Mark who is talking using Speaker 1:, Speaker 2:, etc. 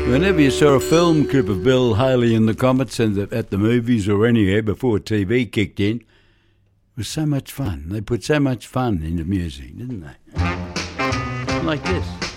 Speaker 1: Whenever you saw a film clip of Bill Haley and the Comets at the movies or anywhere before TV kicked in, it was so much fun. They put so much fun into music, didn't they? Like this.